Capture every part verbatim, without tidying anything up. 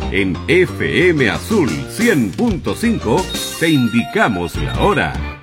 En F M Azul cien punto cinco te indicamos la hora.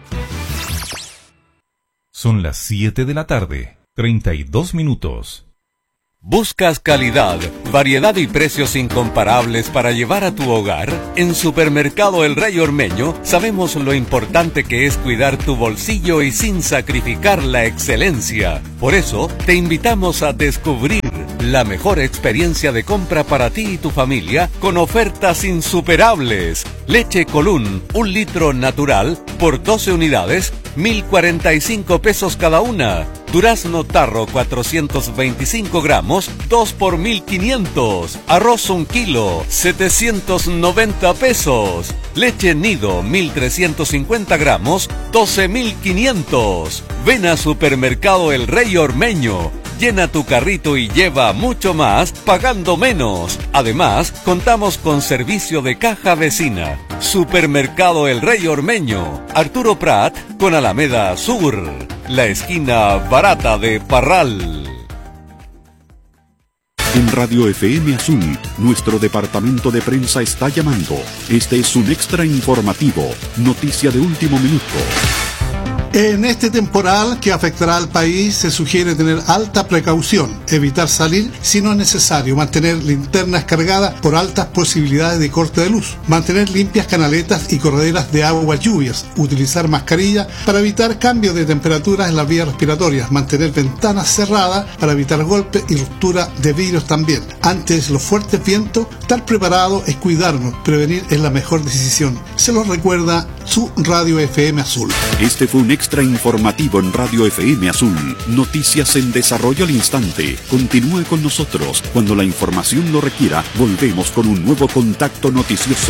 Son las siete de la tarde, treinta y dos minutos. ¿Buscas calidad, variedad y precios incomparables para llevar a tu hogar? En Supermercado El Rey Ormeño sabemos lo importante que es cuidar tu bolsillo y sin sacrificar la excelencia. Por eso, te invitamos a descubrir la mejor experiencia de compra para ti y tu familia con ofertas insuperables. Leche Colún, un litro natural, por doce unidades, mil cuarenta y cinco pesos cada una. Durazno Tarro, cuatrocientos veinticinco gramos, dos por mil quinientos. Arroz un kilo, setecientos noventa pesos. Leche Nido, mil trescientos cincuenta gramos, doce mil quinientos. Ven a Supermercado El Rey Ormeño. Llena tu carrito y lleva mucho más pagando menos. Además, contamos con servicio de caja vecina. Supermercado El Rey Ormeño, Arturo Prat con Alameda Sur, la esquina barata de Parral. En Radio F M Azul, nuestro departamento de prensa está llamando. Este es un extra informativo, noticia de último minuto. En este temporal que afectará al país se sugiere tener alta precaución, evitar salir si no es necesario, mantener linternas cargadas por altas posibilidades de corte de luz, mantener limpias canaletas y correderas de agua lluvias, utilizar mascarilla para evitar cambios de temperaturas en las vías respiratorias, mantener ventanas cerradas para evitar golpes y ruptura de vidrios también. Antes los fuertes vientos, estar preparado es cuidarnos, prevenir es la mejor decisión. Se los recuerda su Radio F M Azul. Este fue un extra informativo en Radio F M Azul. Noticias en desarrollo al instante. Continúe con nosotros. Cuando la información lo requiera, volvemos con un nuevo contacto noticioso.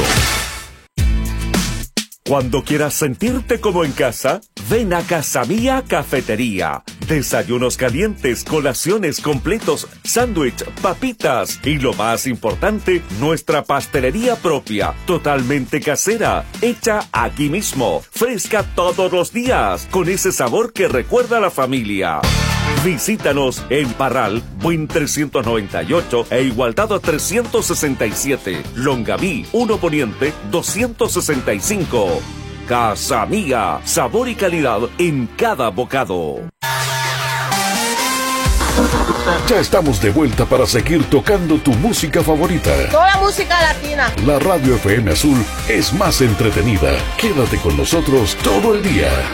Cuando quieras sentirte como en casa, ven a Casa Mía Cafetería. Desayunos calientes, colaciones completos, sándwich, papitas y lo más importante, nuestra pastelería propia, totalmente casera, hecha aquí mismo, fresca todos los días, con ese sabor que recuerda a la familia. Visítanos en Parral, Buin trescientos noventa y ocho e Igualdad trescientos sesenta y siete, Longaví, uno Poniente doscientos sesenta y cinco. Casa Mía, sabor y calidad en cada bocado. Ya estamos de vuelta para seguir tocando tu música favorita. Toda la música latina. La Radio F M Azul es más entretenida. Quédate con nosotros todo el día.